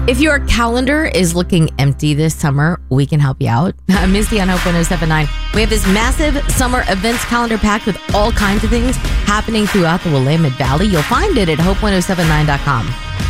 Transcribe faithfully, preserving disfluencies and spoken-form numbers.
If your calendar is looking empty this summer, we can help you out. I'm Misty on Hope one oh seven point nine. We have this massive summer events calendar packed with all kinds of ththings happening throughout the Willamette Valley. You'll find it at hope one oh seven nine dot com.